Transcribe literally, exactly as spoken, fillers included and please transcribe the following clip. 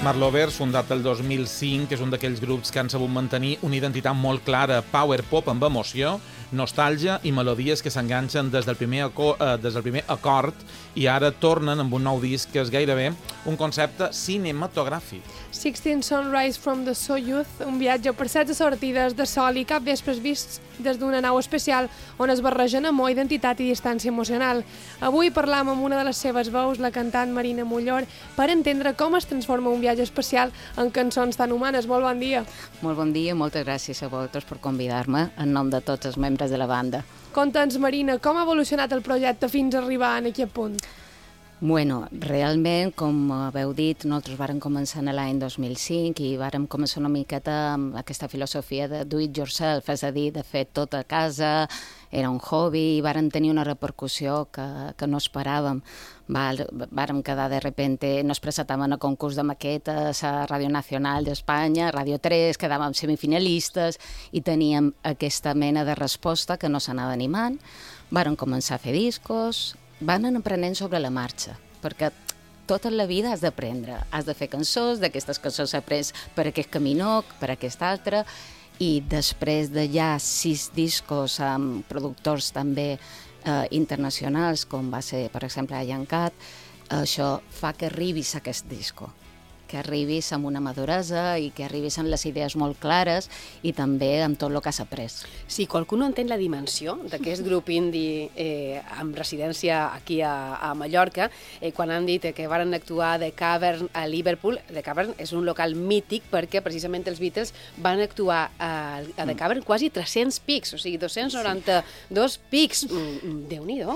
Marlovers, fundat el dos mil cinc, és un d'aquells grups que han sabut mantenir una identitat molt clara, power pop amb emoció, nostàlgia i melodies que s'enganxen des del primer aco- eh, des del primer acord i ara tornen amb un nou disc que és gairebé un concepte cinematogràfic. sixteen Sunrise from the Soyuz, un viatge per setze sortides de sol i capvespres vists des d'una nau especial on es barregen amor, identitat i distància emocional. Avui parlam amb una de les seves veus, la cantant Marina Mollor, per entendre com es transforma un viatge espacial en cançons tan humanes. Molt bon dia. Molt bon dia i moltes gràcies a vosaltres per convidar-me en nom de tots els membres de la banda. Conta'ns, Marina, com ha evolucionat el projecte fins a arribar en aquest punt? Bueno, realment, com haveu dit, nosaltres vàrem començar en l'any dos mil cinc i vàrem començar una miqueta amb aquesta filosofia de do it yourself, és a dir, de fer tot a casa, era un hobby i vàrem tenir una repercussió que, que no esperàvem. Val, vàrem quedar de repente, nos presentàvem a concurs de maquetes a Ràdio Nacional d'Espanya, Ràdio tres, quedàvem semifinalistes i teníem aquesta mena de resposta que no s'anava animant. Vàrem començar a fer discos, van anar aprenent sobre la marxa, perquè tota la vida has d'aprendre, has de fer cançons, d'aquestes cançons aprens per aquest caminó, per aquest altre, i després de ja sis discos amb productors també eh, internacionals, com va ser, per exemple, Ian Cat, això fa que arribis a aquest disco, que arribis amb una maduresa i que arribis amb les idees molt clares i també amb tot el que has après. Si qualcú no entén la dimensió d'aquest grup indie eh, amb residència aquí a, a Mallorca, eh, quan han dit que varen actuar The Cavern a Liverpool, The Cavern és un local mític perquè precisament els Beatles van actuar a, a The Cavern quasi tres-cents pics, o sigui, dos-cents noranta-dos pics. Mm, Déu-n'hi-do.